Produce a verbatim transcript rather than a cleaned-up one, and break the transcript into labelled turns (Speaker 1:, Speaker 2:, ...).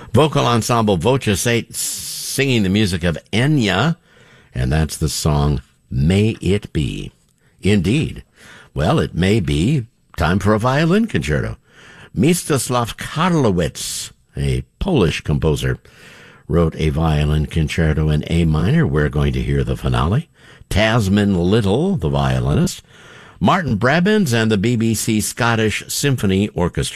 Speaker 1: Vocal ensemble Voces eight singing the music of Enya, and that's the song May It Be. Indeed. Well, it may be time for a violin concerto. Mstislav Karlowitz, a Polish composer, wrote a violin concerto in A minor. We're going to hear the finale. Tasman Little, the violinist, Martin Brabbins, and the B B C Scottish Symphony Orchestra.